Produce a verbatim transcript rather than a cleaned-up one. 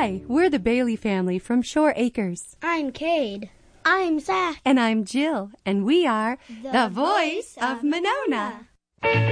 Hi, we're the Bailey family from Shore Acres. I'm Cade. I'm Zach. And I'm Jill, and we are The the Voice Voice of of Monona. Monona.